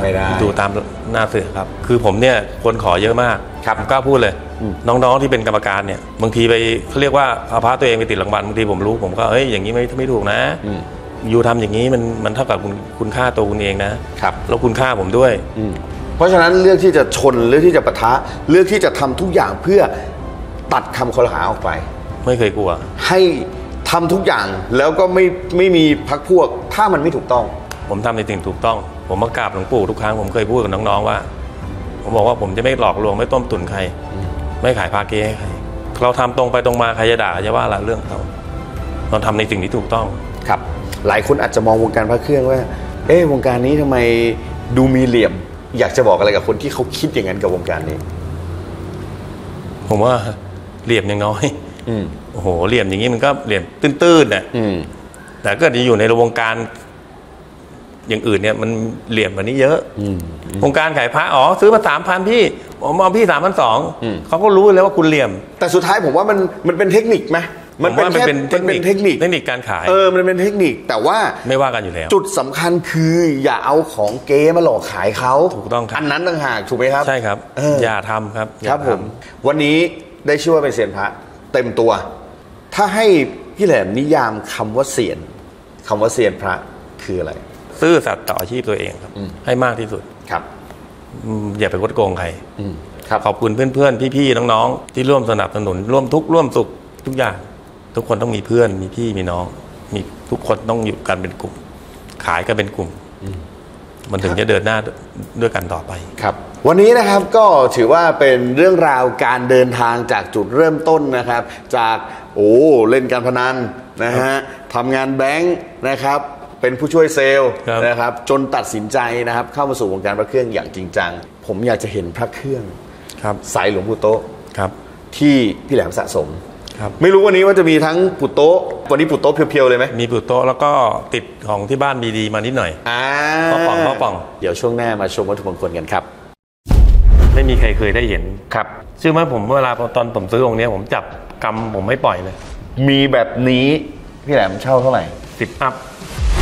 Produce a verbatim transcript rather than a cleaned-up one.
ไม่ได้ดูตามหน้าสื่อครับคือผมเนี่ยคนขอเยอะมากครับกล้าพูดเลยน้องๆที่เป็นกรรมการเนี่ยบางทีไปเขาเรียกว่าเอาพาตัวเองไปติดรางวัลบางทีผมรู้ผมก็เอ้ยอย่างนี้ไม่ไม่ถูกนะอยู่ทำอย่างนี้มันมันเท่ากับคุณคุณค่าตัวคุณเองนะครับแล้วคุณค่าผมด้วยเพราะฉะนั้นเลือกที่จะชนเลือกที่จะปะทะเลือกที่จะทำทุกอย่างเพื่อตัดคำคอรหาออกไปไม่เคยกลัวให้ทำทุกอย่างแล้วก็ไม่ไม่มีพรรคพวกถ้ามันไม่ถูกต้องผมทำในสิ่งถูกต้องผมมากราบหลวงปู่ทุกครั้งผมเคยพูดกับน้องๆว่าผมบอกว่าผมจะไม่หลอกลวงไม่ต้มตุ๋นใครไม่ขายพาเก้ให้ใครเราทำตรงไปตรงมาใครจะด่าจะว่าละเรื่องเขาเราทำในสิ่งที่ถูกต้องครับหลายคนอาจจะมองวงการพระเครื่องว่าเอ๊ะวงการนี้ทำไมดูมีเหลี่ยมอยากจะบอกอะไรกับคนที่เขาคิดอย่างนั้นกับวงการนี้ผมว่าเหลี่ยมยังน้อยโอ้โหเหลี่ยมอย่างนี้มันก็เหลี่ยมตื้นๆน่ะแต่ก็จะอยู่ในวงการอย่างอื่นเนี่ยมันเหลี่ยมกว่านี้เยอะวงการขายพระอ๋อซื้อมาสามพันพี่ผมเอาพี่สามพันสองเขาก็รู้แล้วว่าคุณเหลี่ยมแต่สุดท้ายผมว่ามันมันเป็นเทคนิคไหมมันเป็นแค่มันเป็นเทคนิคเทคนิคการขายเออมันเป็นเทคนิคแต่ว่าไม่ว่ากันอยู่แล้วจุดสำคัญคืออย่าเอาของเก๊มาหลอกขายเขาถูกต้องครับอันนั้นต่างหากถูกไหมครับใช่ครับอย่าทำครับครับผมวันนี้ได้ชื่อว่าเป็นเซียนพระเต็มตัวถ้าให้พี่แหลมนิยามคำว่าเซียนคำว่าเซียนพระคืออะไรซื่อสัตย์ต่ออาชีพตัวเองครับให้มากที่สุดครับอย่าไปคดโกงใครครับขอบคุณเพื่อนๆพี่ๆน้องๆที่ร่วมสนับสนุนร่วมทุกข์ร่วมสุขทุกอย่างทุกคนต้องมีเพื่อนมีพี่มีน้องมีทุกคนต้องอยู่กันเป็นกลุ่มขายกันเป็นกลุ่มมันถึงจะเดินหน้าด้วยกันต่อไปครับวันนี้นะครับก็ถือว่าเป็นเรื่องราวการเดินทางจากจุดเริ่มต้นนะครับจากโอ้เล่นการพนันนะฮะทำงานแบงค์นะครับเป็นผู้ช่วยเซลล์นะครับจนตัดสินใจนะครับเข้ามาสู่วงการพระเครื่องอย่างจริงจังผมอยากจะเห็นพระเครื่องครับสายหลวงปู่โต๊ะครับที่พี่แหลมสะสมครับไม่รู้วันนี้ว่าจะมีทั้งปู่โต๊ะวันนี้ปู่โต๊ะเพียวๆเลยไหมมีปู่โต๊ะแล้วก็ติดของที่บ้านมีดีมานิดหน่อยอ่าพ่อป่องพ่อป่องเดี๋ยวช่วงหน้ามาชมวัตถุมงคลกันครับไม่มีใครเคยได้เห็นครับเชื่อไหมผมเวลาตอนผมซื้อองค์นี้ผมจับกำผมไม่ปล่อยเลยมีแบบนี้พี่แหลมเช่าเท่าไหร่สิบอัพ